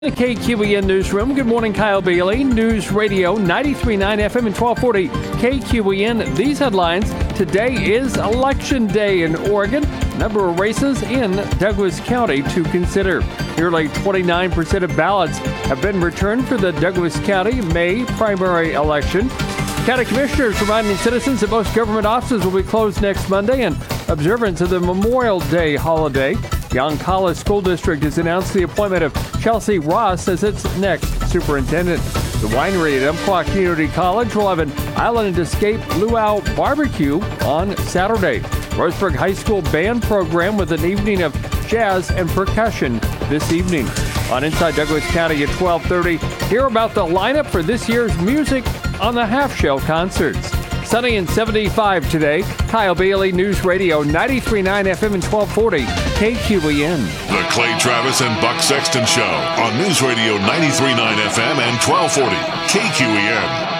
The KQEN Newsroom. Good morning, Kyle Bailey. News Radio 93.9 FM and 1240 KQEN. These headlines. Today is Election Day in Oregon. Number of races in Douglas County to consider. Nearly 29% of ballots have been returned for the Douglas County May primary election. County commissioners reminding citizens that most government offices will be closed next Monday in observance of the Memorial Day holiday. Yoncalla School District has announced the appointment of Chelsea Ross as its next superintendent. The winery at Umpqua Community College will have an Island Escape Luau barbecue on Saturday. Roseburg High School band program with an evening of jazz and percussion this evening. On Inside Douglas County at 12:30, hear about the lineup for this year's Music on the Half Shell concerts. Sunny and 75 today. Kyle Bailey, News Radio 93.9 FM and 1240 KQEN. The Clay Travis and Buck Sexton Show on News Radio 93.9 FM and 1240 KQEN.